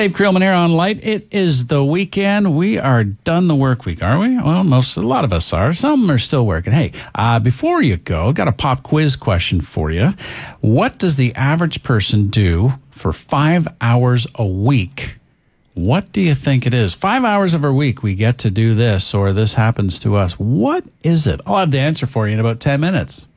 Dave Creelman here on Light. It is the weekend. We are done the work week, are we? Well, a lot of us are. Some are still working. Hey, before you go, got a pop quiz question for you. What does the average person do for 5 hours a week? What do you think it is? 5 hours of our week we get to do this, or this happens to us. What is it? I'll have the answer for you in about 10 minutes.